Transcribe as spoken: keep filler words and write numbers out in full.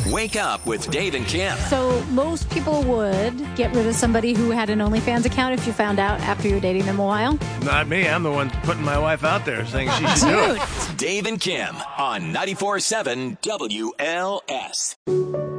Wake up with Dave and Kim. So most people would get rid of somebody who had an OnlyFans account if you found out after you're dating them a while. Not me. I'm the one putting my wife out there saying she should do it. Dave and Kim on ninety-four point seven W L S.